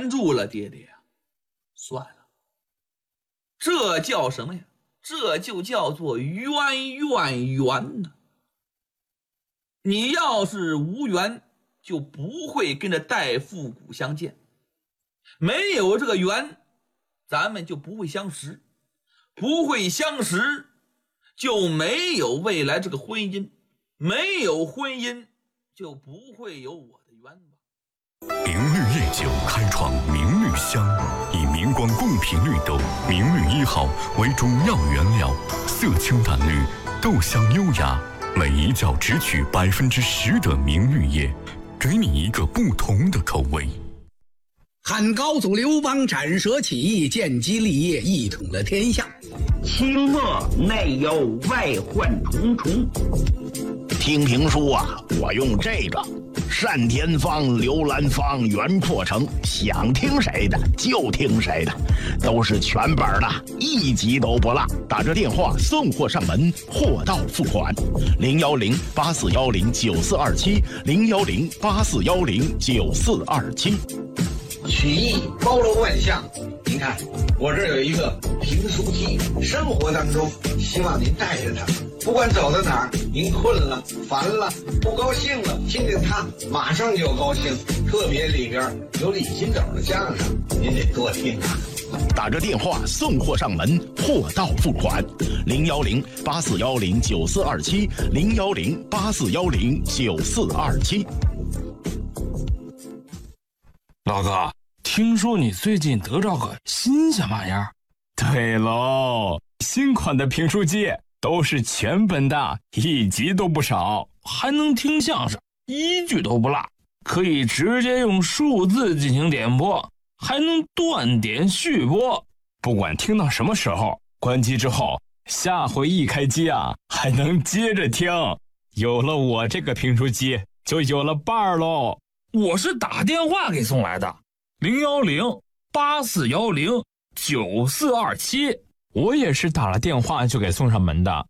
拦住了爹爹啊。算了，这叫什么呀？这就叫做冤冤冤呢。你要是无缘，就不会跟着戴复古相见，没有这个缘，咱们就不会相识，不会相识，就没有未来这个婚姻，没有婚姻，就不会有我的缘吧。 明绿夜酒开创明绿香，以明光贡品绿豆明绿1号为主要原料，色清淡绿，豆香优雅，每一窖只取10%的明绿叶，给你一个不同的口味。 汉高祖刘邦斩蛇起义，建基立业，一统了天下。 清末内忧外患重重。 听评书啊，我用这个单田芳、刘兰芳、袁阔成，想听谁的就听谁的，都是全本的，一集都不落。打这电话送货上门，货到付款。010-8410-9427，010-8410-9427。 曲艺包罗万象，您看我这儿有一个评书机，生活当中希望您带着它，不管走到哪儿，您困了、烦了、不高兴了，听见它马上就高兴。特别里边有李金斗的相声，您得多听啊。 打着电话送货上门，货到付款。010-8410-9427，010-8410-9427。 老哥，听说你最近得着个新鲜玩意儿？ 对喽，新款的评书机都是全本的，一集都不少， 还能听相声，一句都不落，可以直接用数字进行点播，还能断点续播。 不管听到什么时候，关机之后，下回一开机啊，还能接着听。有了我这个评书机，就有了伴儿喽。 我是打电话给送来的，010-8410-9427。 我也是打了电话就给送上门的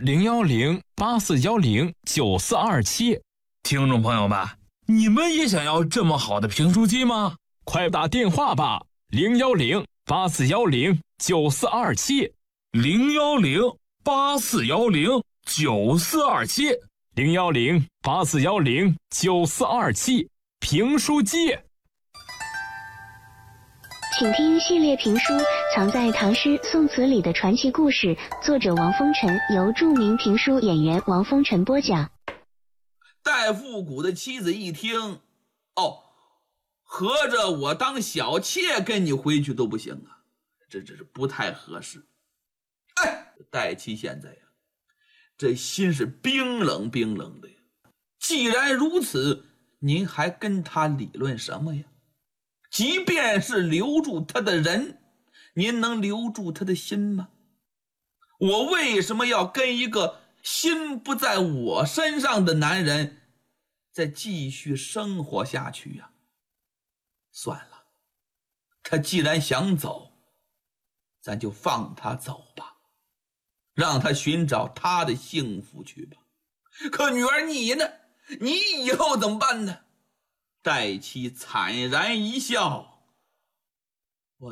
，010-8410-9427。 听众朋友们，你们也想要这么好的评书机吗？ 快打电话吧，010-8410-9427， 010-8410-9427， 010-8410-9427。评书机， 请听系列评书《藏在唐诗宋词里的传奇故事》，作者王风尘，由著名评书演员王风尘播讲。 戴复古的妻子一听，哦，合着我当小妾跟你回去都不行啊，这是不太合适。哎，戴妻现在呀，这心是冰冷冰冷的呀。既然如此，您还跟他理论什么呀？即便是留住他的人，您能留住他的心吗？我为什么要跟一个心不在我身上的男人再继续生活下去呀？算了，他既然想走，咱就放他走吧，让他寻找他的幸福去吧。可女儿你呢？你以后怎么办呢？戴妻惨然一笑，我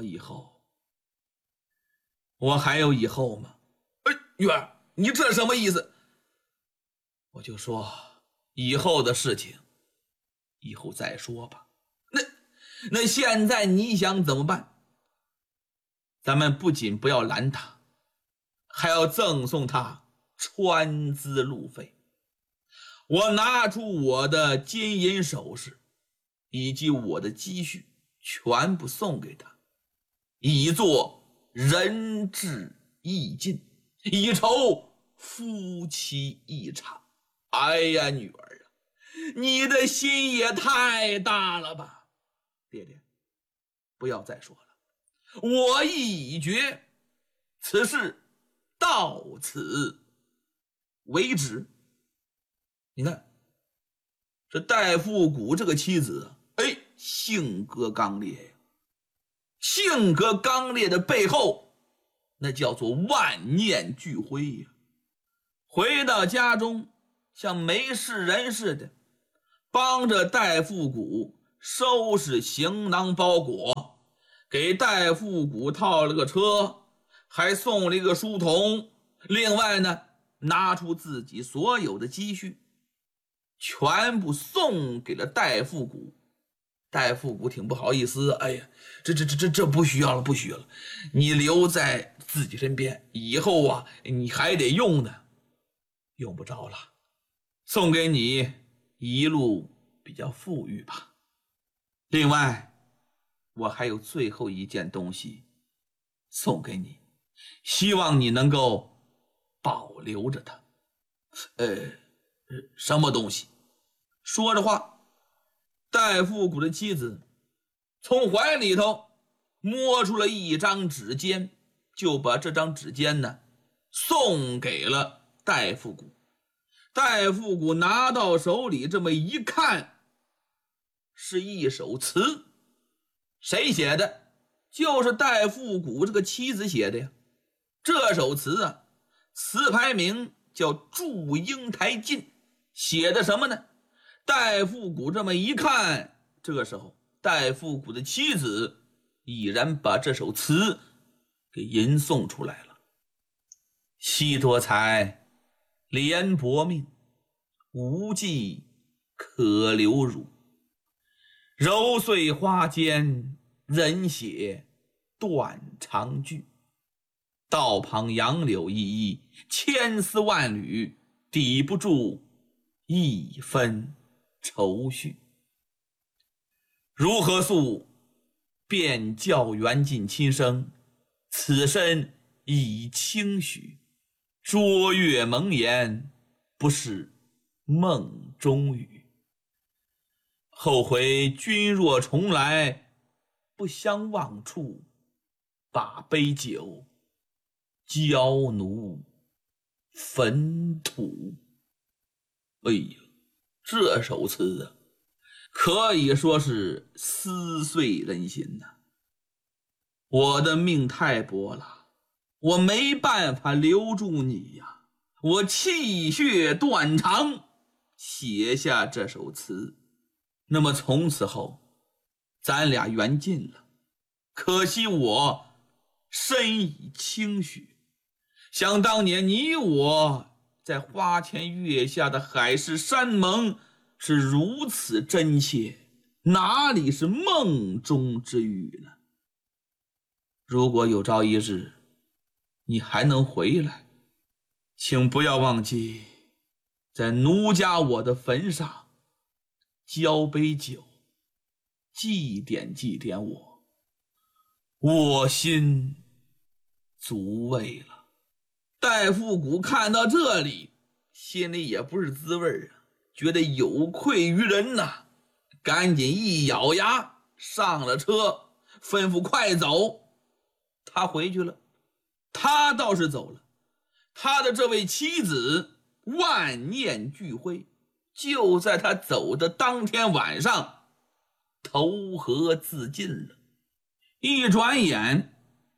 还有以后吗？女儿，你这什么意思？我就说以后的事情以后再说吧。那现在你想怎么办？咱们不仅不要拦他，还要赠送他穿资路费。我拿出我的金银首饰以及我的积蓄，全部送给他，以作仁至义尽，以酬夫妻一场。哎呀，女儿啊，你的心也太大了吧！爹爹，不要再说了，我意已决，此事到此为止。你看这戴复古这个妻子，性格刚烈呀，性格刚烈的背后，那叫做万念俱灰呀。回到家中，像没事人似的，帮着戴复古收拾行囊包裹， 给戴复古套了个车，还送了一个书童，另外呢，拿出自己所有的积蓄，全部送给了戴复古。戴复古挺不好意思，哎呀，这不需要了，不需要了，你留在自己身边，以后啊，你还得用呢，用不着了，送给你，一路比较富裕吧。另外，我还有最后一件东西送给你，希望你能够保留着它。什么东西？说着话，戴复古的妻子从怀里头摸出了一张纸笺，就把这张纸笺呢送给了戴复古。戴复古拿到手里这么一看，是一首词。谁写的？就是戴复古这个妻子写的呀。这首词啊，词牌名叫《祝英台进》，写的什么呢？戴复古这么一看，这个时候戴复古的妻子已然把这首词给吟诵出来了。惜多财怜薄命，无计可留辱。揉碎花间人血断肠句，道旁杨柳依依，千丝万缕抵不住一分愁绪。如何诉便教缘尽亲生，此身已轻许。卓越蒙言，不是梦中语。后悔君若重来，不相忘处，把杯酒浇奴坟土。哎呀，这首词啊，可以说是撕碎人心呐。我的命太薄了，我没办法留住你呀，我气血断肠，写下这首词。那么从此后，咱俩缘尽了。可惜我身已轻许，想当年你我在花前月下的海誓山盟是如此真切，哪里是梦中之语呢？如果有朝一日你还能回来，请不要忘记在奴家我的坟上浇杯酒，祭奠祭奠我，我心足慰了。戴复古看到这里，心里也不是滋味啊，觉得有愧于人呐，赶紧一咬牙上了车，吩咐快走。他回去了，他倒是走了，他的这位妻子万念俱灰，就在他走的当天晚上投河自尽了。一转眼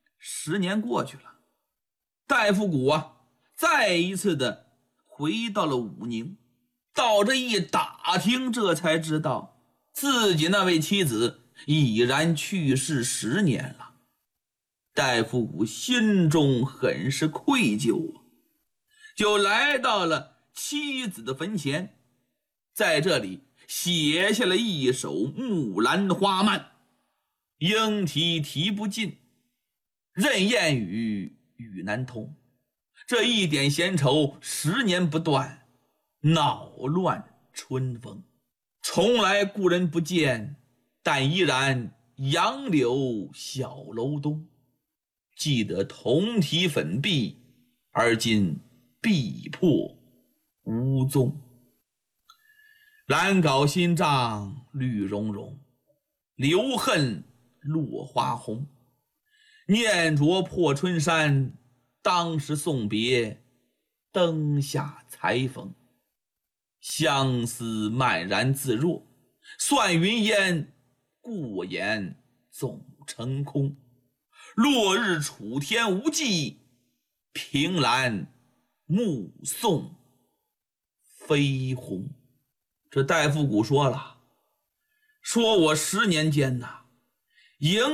10年过去了，戴复古啊再一次的回到了武宁。到这一打听，这才知道自己那位妻子已然去世10年了。戴复古心中很是愧疚啊，就来到了妻子的坟前，在这里写下了一首《木兰花漫》，应题题不尽，任燕语语难通。这一点闲愁10年不断，恼乱春风。从来故人不见，但依然杨柳小楼东。记得铜题粉壁，而今壁破无踪。蓝稿新帐绿茸茸，留恨落花红。念着破春山，当时送别灯下裁缝。相思漫然自若，算云烟过眼总成空。落日楚天无际，凭栏目送飞鸿。这戴复古说了，说我10年间呐，迎